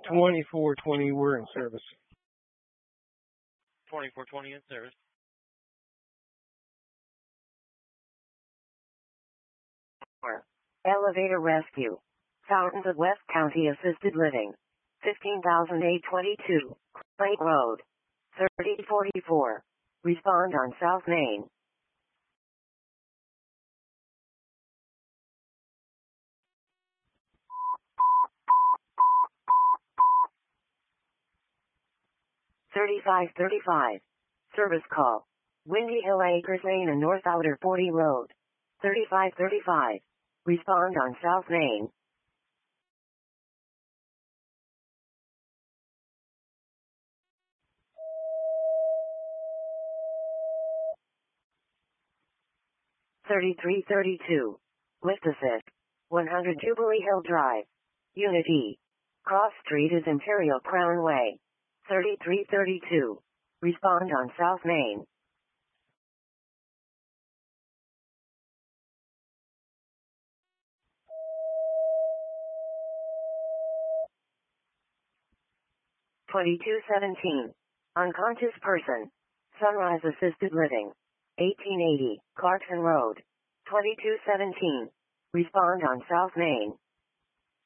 2420, we're in service. 2420 in service. Elevator rescue. Fountains of West County Assisted Living. 15,822. Plate Road. 3044. Respond on South Main. $3535. Service call. Windy Hill Acres Lane and North Outer 40 Road. 3535. Respond on South Main. $3332. Lift Assist. 100 Jubilee Hill Drive. Unit E. Cross Street is Imperial Crown Way. 3332. Respond on South Main. $2217. Unconscious person. Sunrise Assisted Living. 1880, Clarkson Road. 2217. Respond on South Main.